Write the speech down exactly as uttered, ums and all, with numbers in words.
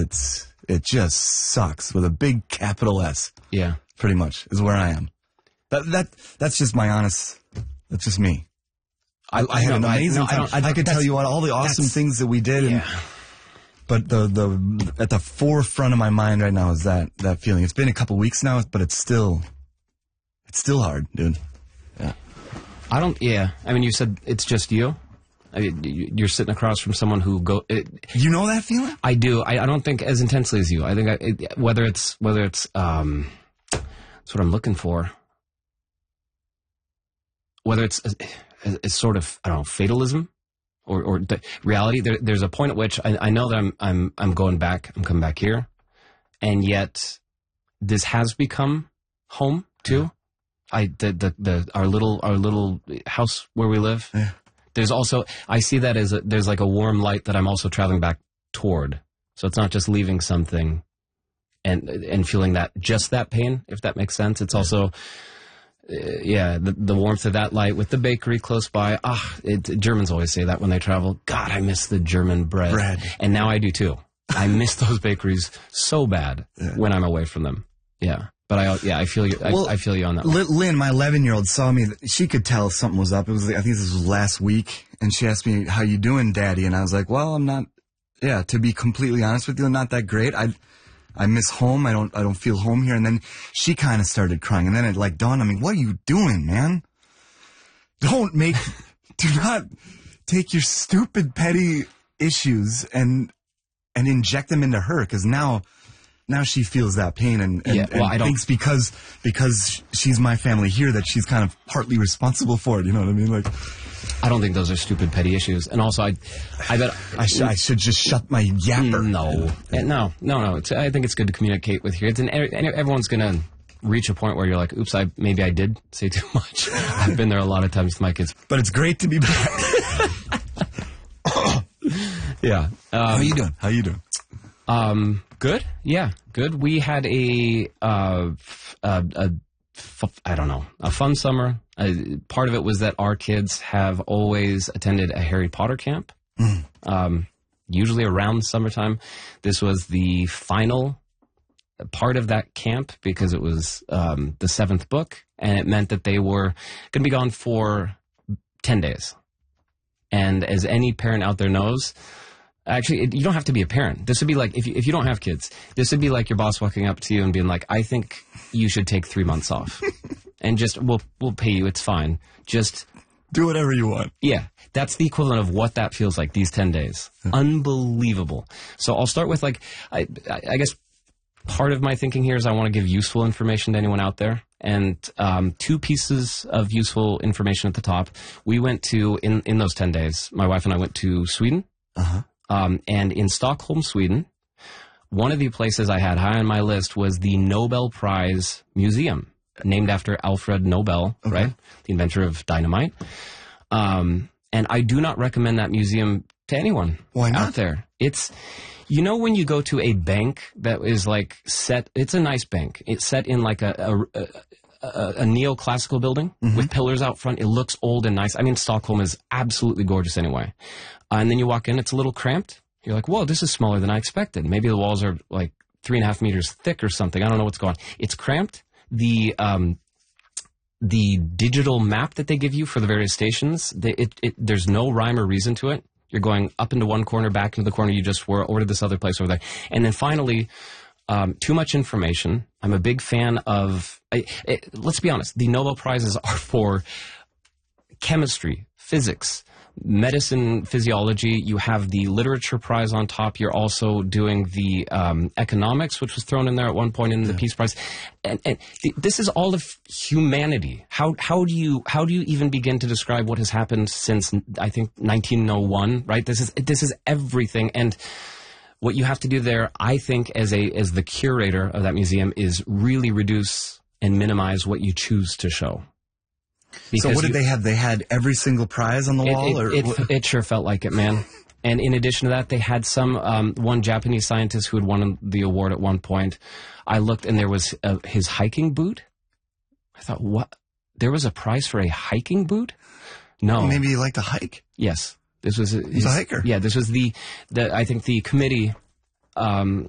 it's it just sucks with a big capital S. Yeah. Pretty much is where I am. That that that's just my honest. That's just me. I, I had no, an amazing I, no, time. I, don't, I, I could tell you all, all the awesome things that we did. And, yeah. But the the at the forefront of my mind right now is that that feeling. It's been a couple weeks now, but it's still it's still hard, dude. Yeah. I don't. Yeah. I mean, you said it's just you. I mean, you're sitting across from someone who go. It, you know that feeling? I do. I, I don't think as intensely as you. I think I, it, whether it's whether it's um, that's what I'm looking for. Whether it's a, a, a sort of I don't know fatalism, or or the reality. There, there's a point at which I, I know that I'm I'm I'm going back. I'm coming back here, and yet this has become home too. Yeah. I the, the the our little our little house where we live. Yeah. There's also, I see that as a, there's like a warm light that I'm also traveling back toward. So it's not just leaving something and and feeling that, just that pain, if that makes sense. It's also, uh, yeah, the, the warmth of that light with the bakery close by. Ah, it, Germans always say that when they travel. God, I miss the German bread. bread. And now I do too. I miss those bakeries so bad yeah. when I'm away from them. Yeah. But I, yeah, I feel you. I, well, I feel you on that one. Lynn, my eleven-year-old saw me. She could tell something was up. It was, I think this was last week, and she asked me, "How you doing, Daddy?" And I was like, "Well, I'm not. Yeah, to be completely honest with you, I'm not that great. I, I miss home. I don't, I don't feel home here." And then she kind of started crying, and then it like dawned on me, "What are you doing, man? Don't make, do not take your stupid petty issues and and inject them into her, because now." Now she feels that pain and, and, yeah, well, and I don't, thinks because because she's my family here that she's kind of partly responsible for it. You know what I mean? Like, I don't think those are stupid petty issues. And also, I, I bet I, sh- I should just shut my yapper. No, no, no, no. It's, I think it's good to communicate with your kids, and everyone's gonna reach a point where you're like, "Oops, I maybe I did say too much." I've been there a lot of times with my kids, but it's great to be back. Yeah. Um, How you doing? How you doing? Um, good. Yeah, good. We had a, uh, f- a, a f- I don't know, a fun summer. Uh, part of it was that our kids have always attended a Harry Potter camp, mm. um, usually around summertime. This was the final part of that camp because it was um, the seventh book, and it meant that they were going to be gone for ten days. And as any parent out there knows, actually, it, you don't have to be a parent. This would be like, if you, if you don't have kids, this would be like your boss walking up to you and being like, "I think you should take three months off." And just, we'll, we'll pay you, it's fine. Just do whatever you want. Yeah. That's the equivalent of what that feels like, these ten days. Unbelievable. So I'll start with like, I, I guess part of my thinking here is I want to give useful information to anyone out there. And um, two pieces of useful information at the top. We went to, in, in those ten days, my wife and I went to Sweden. Uh-huh. Um, and in Stockholm, Sweden, one of the places I had high on my list was the Nobel Prize Museum, named after Alfred Nobel, okay. right? The inventor of dynamite. Um, and I do not recommend that museum to anyone Why not? out there. It's, you know, when you go to a bank that is like set, it's a nice bank. It's set in like a, a, a A, a neoclassical building mm-hmm. with pillars out front. It looks old and nice. I mean, Stockholm is absolutely gorgeous anyway. Uh, and then you walk in, it's a little cramped. You're like, whoa, this is smaller than I expected. Maybe the walls are like three and a half meters thick or something. I don't know what's going on. It's cramped. The um, the digital map that they give you for the various stations, they, it, it, there's no rhyme or reason to it. You're going up into one corner, back into the corner you just were, over to this other place over there. And then finally, Um, too much information. I'm a big fan of, I, it, let's be honest, the Nobel Prizes are for chemistry, physics, medicine, physiology. You have the literature prize on top. You're also doing the um, economics, which was thrown in there at one point in the yeah. Peace Prize. And, and th- this is all of humanity. How how do you how do you even begin to describe what has happened since, I think, nineteen oh one, right? This is this is everything. And what you have to do there, I think, as a as the curator of that museum, is really reduce and minimize what you choose to show. Because so what did you, they have? They had every single prize on the it, wall? It, or it, it sure felt like it, man. And in addition to that, they had some, um, one Japanese scientist who had won the award at one point. I looked and there was uh, his hiking boot. I thought, what? There was a prize for a hiking boot? No. Well, maybe you like to hike? Yes. This was He's his, a hiker. Yeah, this was the, the I think the committee um,